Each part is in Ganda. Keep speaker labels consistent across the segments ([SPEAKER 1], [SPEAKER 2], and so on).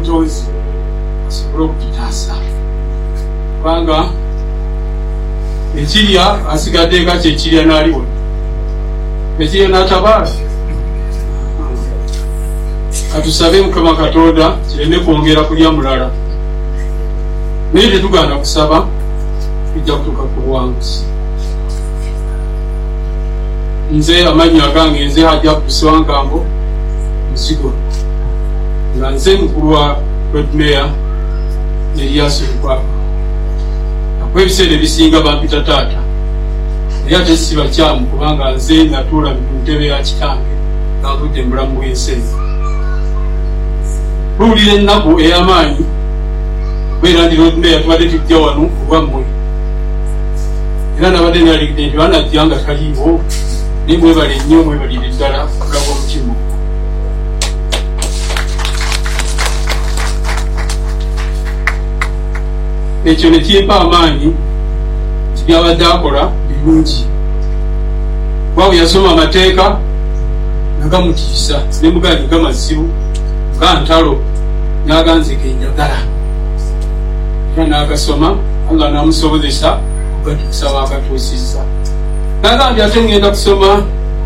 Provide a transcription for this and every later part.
[SPEAKER 1] omutonzi asobole okututaasa kubanga ekirya asigadde nga kyekirya n'aliwo ekirya n'atabaala. Katusabe Mukama Katonda kireme kwongera kulya mulala naye tetuganda kusaba tujja kutuuka ku buwanguzi. Nze amannya gange nze Hajja Buswangambo Musigo nga nze mukulu wa Lord Mayor Elias Lukwago. Ebiseera ebisinga bampita taata naye ate si bakyamu kubanga nze natuula ku ntebe ya kitange nga nvudde mu bulamu bw'ensi. Tuwulira ennaku ey'amaanyi kubeera ndi Lord Mayor tubadde tujja wano kubwammwe era nabadde naligidde nti banajja nga taliiwo naye mwebale nnyo mwebalire ddala kulaga omutima. Ekyo ne kimpa amaanyi nti byabadde akola birungi. Bwawe yasoma amateeka nagamutiisa ne mugaanyi gamazibu ga ntalo n'aganzika enjagala era n'agasoma Allah n'amusobozesa okugatuusa waagatuusizza. Nagambye ate ngenda kusoma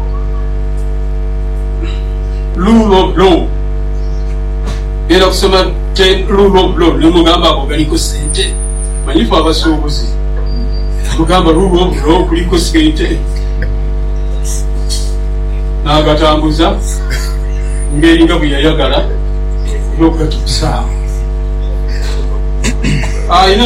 [SPEAKER 1] rule of law. Ngenda kusoma rule of law ne mugamba ako galiko ssente. Manyifu abasuubuzi mugamba rule of law kuliko ssente. N'agatambuza ngeri nga bwe yayagala n'okugatuusaawo. Ina